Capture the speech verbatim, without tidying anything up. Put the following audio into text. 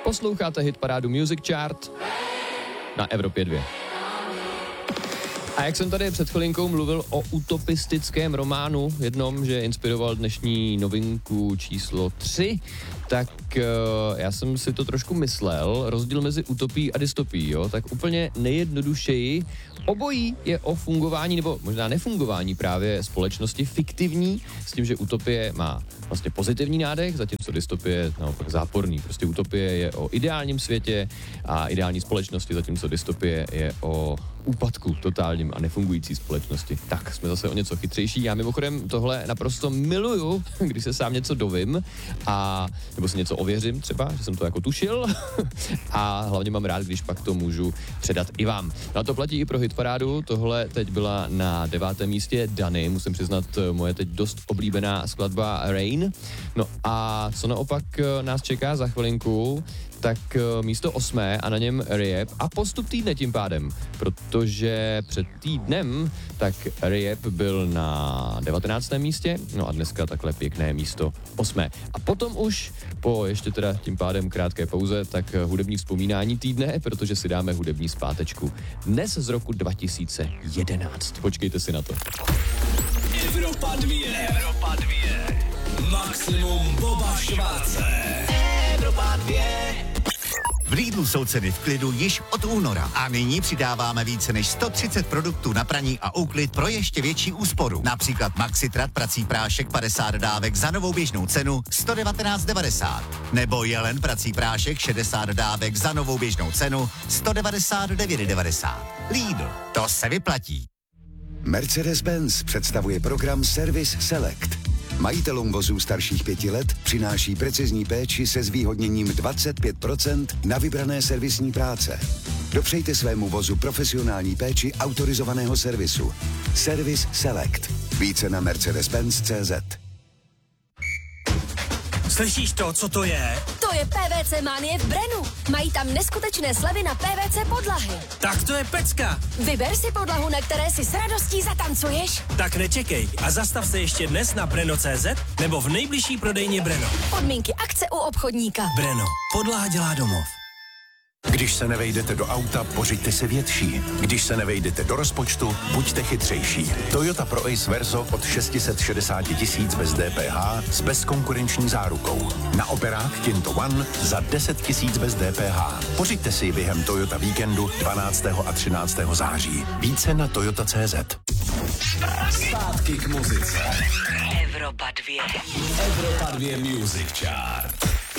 Posloucháte hitparádu Music Chart na Evropě dva. A jak jsem tady před chvilinkou mluvil o utopistickém románu, jednom, že inspiroval dnešní novinku číslo tři, tak uh, já jsem si to trošku myslel, rozdíl mezi utopií a dystopií, jo, tak úplně nejjednodušeji obojí je o fungování, nebo možná nefungování právě společnosti fiktivní, s tím, že utopie má vlastně pozitivní nádech, zatímco dystopie je naopak záporný. Prostě utopie je o ideálním světě a ideální společnosti, zatímco dystopie je o úpadku totálním a nefungující společnosti. Tak, jsme zase o něco chytřejší. Já mimochodem tohle naprosto miluju, když se sám něco dovím a nebo si něco ověřím třeba, že jsem to jako tušil a hlavně mám rád, když pak to můžu předat i vám. No a to platí i pro hitparádu. Tohle teď byla na devátém místě Dany, musím přiznat moje teď dost oblíbená skladba Rain. No a co naopak nás čeká za chvilinku, tak místo osmé a na něm Rehab a postup týdne tím pádem, protože před týdnem tak Rehab byl na devatenáctém místě, no a dneska takhle pěkné místo osmé. A potom už po ještě teda tím pádem krátké pauze, tak hudební vzpomínání týdne, protože si dáme hudební zpátečku. Dnes z roku dva tisíce jedenáct. Počkejte si na to. Evropa dva. Evropa dva. Maximum Boba Šváce. Evropa dva. V Lidlu jsou ceny v klidu již od února a nyní přidáváme více než sto třicet produktů na praní a úklid pro ještě větší úsporu. Například Maxitrat prací prášek padesát dávek za novou běžnou cenu sto devatenáct devadesát. Nebo Jelen prací prášek šedesát dávek za novou běžnou cenu sto devadesát devět devadesát. Lidl, to se vyplatí. Mercedes-Benz představuje program Service Select. Majitelům vozů starších pěti let přináší precizní péči se zvýhodněním dvacet pět procent na vybrané servisní práce. Dopřejte svému vozu profesionální péči autorizovaného servisu. Service Select. Více na mercedes benz tečka cé zet. Slyšíš to, co to je? To je P V C Manie v Brenu. Mají tam neskutečné slevy na P V C podlahy. Tak to je pecka. Vyber si podlahu, na které si s radostí zatancuješ. Tak nečekej a zastav se ještě dnes na breno tečka cé zet nebo v nejbližší prodejně Breno. Podmínky akce u obchodníka. Breno. Podlaha dělá domov. Když se nevejdete do auta, pořiďte si větší. Když se nevejdete do rozpočtu, buďte chytřejší. Toyota Pro Ace Verso od šest set šedesát tisíc bez D P H s bezkonkurenční zárukou. Na operách Tinto One za deset tisíc bez D P H. Pořiďte si ji během Toyota Víkendu dvanáctého a třináctého září. Více na toyota tečka cé zet. Zpátky k muzice. Evropa dva. Evropa dva Music Chart.